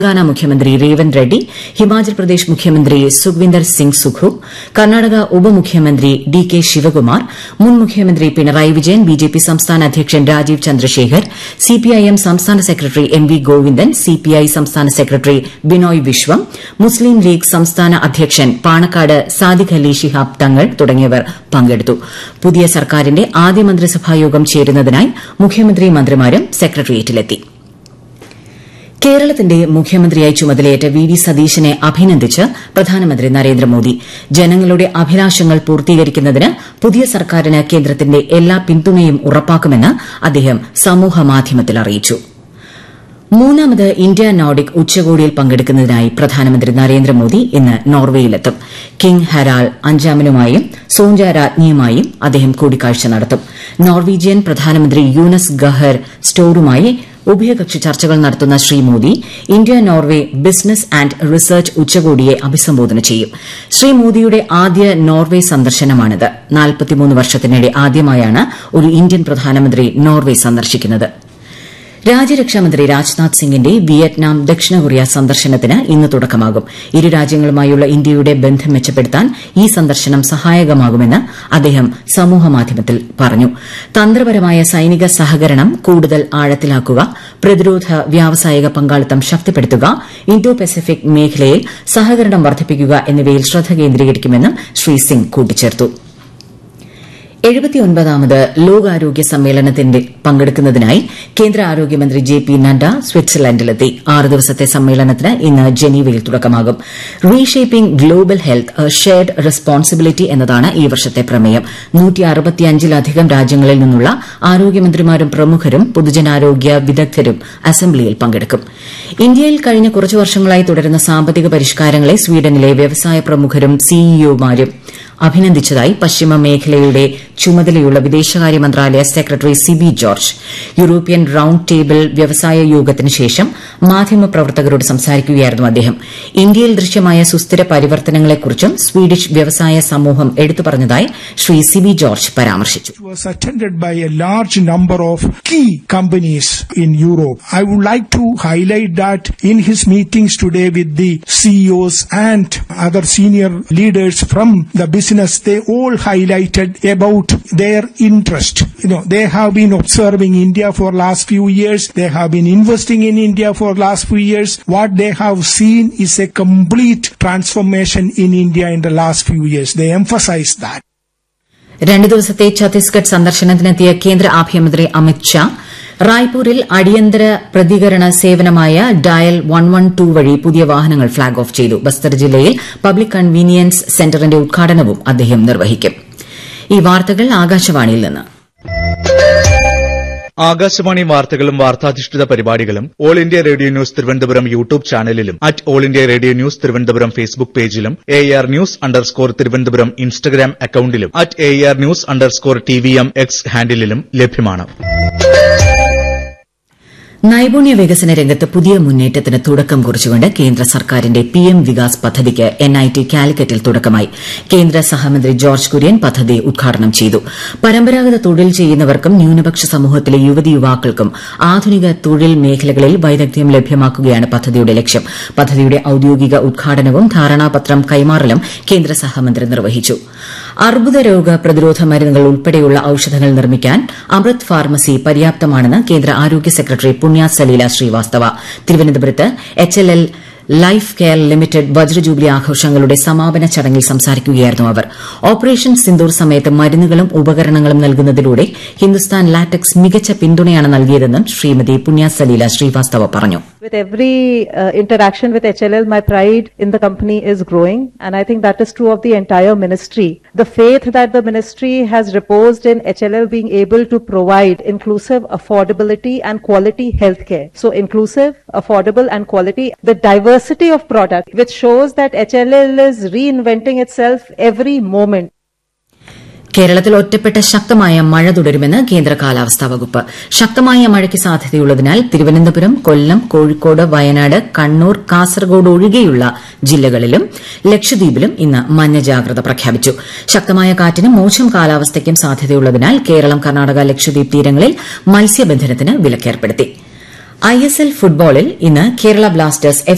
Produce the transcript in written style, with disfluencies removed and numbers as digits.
തെലങ്കാന മുഖ്യമന്ത്രി രേവന്ത് റെഡ്ഡി ഹിമാചൽ പ്രദേശ് മുഖ്യമന്ത്രി സുഖ്വിന്ദർ സിംഗ് സുഖു കർണാടക ഉപമുഖ്യമന്ത്രി ഡി കെ ശിവകുമാർ മുൻ മുഖ്യമന്ത്രി പിണറായി വിജയൻ ബിജെപി സംസ്ഥാന അധ്യക്ഷൻ രാജീവ് ചന്ദ്രശേഖർ സിപിഐഎം സംസ്ഥാന secretary M V Govindan CPI സംസ്ഥാന സെക്രട്ടറി ബിനോയ് വിശ്വം മുസ്ലിം ലീഗ് സംസ്ഥാന അധ്യക്ഷൻ പാണക്കാട് സാദിഖ് അലി ശിഹാബ് തങ്ങൾ തുടങ്ങിയവർ പങ്കെടുത്തു. പുതിയ സർക്കാരിന്റെ ആദ്യ മന്ത്രിസഭായോഗം ചേരുന്നതിനായി മുഖ്യമന്ത്രി മന്ത്രിമാരും സെക്രട്ടേറിയറ്റിലെത്തി. കേരളത്തിന്റെ മുഖ്യമന്ത്രിയായി ചുമതലയേറ്റ വി ഡി സതീശനെ അഭിനന്ദിച്ച് പ്രധാനമന്ത്രി നരേന്ദ്രമോദി. ജനങ്ങളുടെ അഭിലാഷങ്ങൾ പൂർത്തീകരിക്കുന്നതിന് പുതിയ സർക്കാരിന് കേന്ദ്രത്തിന്റെ എല്ലാ പിന്തുണയും ഉറപ്പാക്കുമെന്ന് അദ്ദേഹം സമൂഹമാധ്യമത്തിൽ അറിയിച്ചു. മൂന്നാമത് ഇന്ത്യ നോർഡിക് ഉച്ചകോടിയിൽ പങ്കെടുക്കുന്നതിനായി പ്രധാനമന്ത്രി നരേന്ദ്രമോദി ഇന്ന് നോർവേയിലെത്തും. കിങ് ഹരാൾ അഞ്ചാമനുമായും സോഞ്ച രാജ്ഞിയുമായും അദ്ദേഹം കൂടിക്കാഴ്ച നടത്തും. നോർവീജിയൻ പ്രധാനമന്ത്രി യൂനസ് ഗഹർ സ്റ്റോറുമായി ഉഭയകക്ഷി ചർച്ചകൾ നടത്തുന്ന Shri Modi India Norway business and research ഉച്ചകോടിയെ അഭിസംബോധന ചെയ്യും. ശ്രീ മോദിയുടെ ആദ്യ നോർവെ സന്ദർശനമാണിത്. 43 വർഷത്തിനിടെ ആദ്യമായാണ് ഒരു ഇന്ത്യൻ പ്രധാനമന്ത്രി നോർവെ സന്ദർശിക്കുന്നത്. രാജ്യരക്ഷാമന്ത്രി രാജ്നാഥ് സിംഗിന്റെ വിയറ്റ്നാം ദക്ഷിണ കൊറിയ സന്ദർശനത്തിന് ഇന്ന് തുടക്കമാകും. ഇരു രാജ്യങ്ങളുമായുള്ള ഇന്ത്യയുടെ ബന്ധം മെച്ചപ്പെടുത്താൻ ഈ സന്ദർശനം സഹായകമാകുമെന്ന് അദ്ദേഹം സമൂഹമാധ്യമത്തിൽ പറഞ്ഞു. തന്ത്രപരമായ സൈനിക സഹകരണം കൂടുതൽ ആഴത്തിലാക്കുക, പ്രതിരോധ വ്യാവസായിക പങ്കാളിത്തം ശക്തിപ്പെടുത്തുക, ഇന്തോ പസഫിക് മേഖലയിൽ സഹകരണം വർദ്ധിപ്പിക്കുക എന്നിവയിൽ ശ്രദ്ധ കേന്ദ്രീകരിക്കുമെന്നും ശ്രീ സിംഗ് കൂട്ടിച്ചേർത്തു. 79ാമത് ലോകാരോഗ്യ സമ്മേളനത്തിൽ പങ്കെടുക്കുന്നതിനായി കേന്ദ്ര ആരോഗ്യമന്ത്രി ജെ പി നദ്ദ സ്വിറ്റ്സർലൻഡിലെത്തി. 6 ദിവസത്തെ സമ്മേളനത്തിന് ഇന്ന് ജനീവയിൽ തുടക്കമാകും. Reshaping global health A shared responsibility എന്നതാണ് ഈ വർഷത്തെ പ്രമേയം. 165ലധികം രാജ്യങ്ങളിൽ നിന്നുള്ള ആരോഗ്യമന്ത്രിമാരും പ്രമുഖരും പൊതുജനാരോഗ്യ വിദഗ്ധരും അസംബ്ലിയിൽ പങ്കെടുക്കും. ഇന്ത്യയിൽ കഴിഞ്ഞ കുറച്ചു വർഷങ്ങളായി തുടരുന്ന സാമ്പത്തിക പരിഷ്കാരങ്ങളെ സ്വീഡനിലെ വ്യവസായ പ്രമുഖരും സിഇഒമാരും അഭിനന്ദിച്ചതായി പശ്ചിമ മേഖലയുടെ ചുമതലയുള്ള വിദേശകാര്യ മന്ത്രാലയ secretary Sibi George. European round table വ്യവസായ യോഗത്തിന് ശേഷം മാധ്യമപ്രവർത്തകരോട് സംസാരിക്കുകയായിരുന്നു അദ്ദേഹം. ഇന്ത്യയിൽ ദൃശ്യമായ സുസ്ഥിര പരിവർത്തനങ്ങളെക്കുറിച്ചും സ്വീഡിഷ് വ്യവസായ സമൂഹം എടുത്തു പറഞ്ഞതായി ശ്രീ സിബി ജോർജ് പരാമർശിച്ചു. Was attended by a large number of key companies in Europe. I would like to highlight that in his meetings today with the CEOs and other senior leaders from the business, they all highlighted about their interest. They have been observing India for last few years. They have been investing in India for last few years. What they have seen is a complete transformation in India in the last few years. They emphasize that. 2 ദിവസത്തെ ഛത്തീസ്ഗഡ് സന്ദർശനത്തിനെത്തിയ കേന്ദ്ര ആഭ്യന്തരമന്ത്രി അമിത് ഷാ റായ്പൂരിൽ അടിയന്തര പ്രതികരണ സേവനമായ dial 112 വഴി പുതിയ വാഹനങ്ങൾ flag off ചെയ്തു. ബസ്തർ ജില്ലയിൽ പബ്ലിക് കൺവീനിയൻസ് സെന്ററിന്റെ ഉദ്ഘാടനവും അദ്ദേഹം നിർവഹിക്കും. ഈ വാർത്തകൾ ആകാശവാണിയിൽ നിന്ന്. ആകാശവാണി വാർത്തകളും വാർത്താധിഷ്ഠിത പരിപാടികളും all India radio news Thiruvananthapuram YouTube ചാനലിലും @all India radio news Thiruvananthapuram Facebook പേജിലും AR News_ തിരുവനന്തപുരം ഇൻസ്റ്റഗ്രാം അക്കൌണ്ടിലും @AR News_TVM X ഹാൻഡിലും ലഭ്യമാണ്. നൈപുണ്യ വികസന രംഗത്ത് പുതിയ മുന്നേറ്റത്തിന് തുടക്കം കുറിച്ചുകൊണ്ട് കേന്ദ്ര സർക്കാരിന്റെ PM വികാസ് പദ്ധതിക്ക് NIT കാലിക്കറ്റിൽ തുടക്കമായി. കേന്ദ്ര സഹമന്ത്രി ജോർജ് കുര്യൻ പദ്ധതി ഉദ്ഘാടനം ചെയ്തു. പരമ്പരാഗത തൊഴിൽ ചെയ്യുന്നവർക്കും ന്യൂനപക്ഷ സമൂഹത്തിലെ യുവതി യുവാക്കൾക്കും ആധുനിക തൊഴിൽ മേഖലകളിൽ വൈദഗ്ധ്യം ലഭ്യമാക്കുകയാണ് പദ്ധതിയുടെ ലക്ഷ്യം. പദ്ധതിയുടെ ഔദ്യോഗിക ഉദ്ഘാടനവും ധാരണാപത്രം കൈമാറലും കേന്ദ്ര സഹമന്ത്രി നിർവഹിച്ചു. അർബുദ രോഗ പ്രതിരോധ മരുന്നുകൾ ഉൾപ്പെടെയുള്ള ഔഷധങ്ങൾ നിർമ്മിക്കാൻ അമൃത് ഫാർമസി പര്യാപ്തമാണെന്ന് കേന്ദ്ര ആരോഗ്യ സെക്രട്ടറി പുണ്യ സലീല ശ്രീവാസ്തവ. തിരുവനന്തപുരത്ത് HLL ലൈഫ് കെയർ ലിമിറ്റഡ് വജ്രജൂബിലി ആഘോഷങ്ങളുടെ സമാപന ചടങ്ങിൽ സംസാരിക്കുകയായിരുന്നു അവർ. ഓപ്പറേഷൻ സിന്ദൂർ സമയത്ത് മരുന്നുകളും ഉപകരണങ്ങളും നൽകുന്നതിലൂടെ ഹിന്ദുസ്ഥാൻ ലാറ്റക്സ് മികച്ച പിന്തുണയാണ് നൽകിയതെന്നും ശ്രീമതി പുണ്യ സലീല ശ്രീവാസ്തവ പറഞ്ഞു. With every interaction with HLL, my pride in the company is growing, and I think that is true of the entire ministry. The faith that the ministry has reposed in HLL being able to provide inclusive affordability and quality healthcare. So inclusive, affordable and quality. The diversity of product which shows that HLL is reinventing itself every moment. കേരളത്തിൽ ഒറ്റപ്പെട്ട ശക്തമായ മഴ തുടരുമെന്ന് കേന്ദ്ര കാലാവസ്ഥാ വകുപ്പ്. ശക്തമായ മഴയ്ക്ക് സാധ്യതയുള്ളതിനാൽ തിരുവനന്തപുരം, കൊല്ലം, കോഴിക്കോട്, വയനാട്, കണ്ണൂർ, കാസർഗോഡ് ഒഴികെയുള്ള ജില്ലകളിലും ലക്ഷദ്വീപിലും ഇന്ന് മഞ്ഞ ജാഗ്രത പ്രഖ്യാപിച്ചു. ശക്തമായ കാറ്റിനും മോശം കാലാവസ്ഥയ്ക്കും സാധ്യതയുള്ളതിനാൽ കേരളം, കർണാടക, ലക്ഷദ്വീപ് തീരങ്ങളിൽ മത്സ്യബന്ധനത്തിന് വിലക്കേർപ്പെടുത്തി. ISL ഫുട്ബോളിൽ ഇന്ന് കേരള ബ്ലാസ്റ്റേഴ്സ്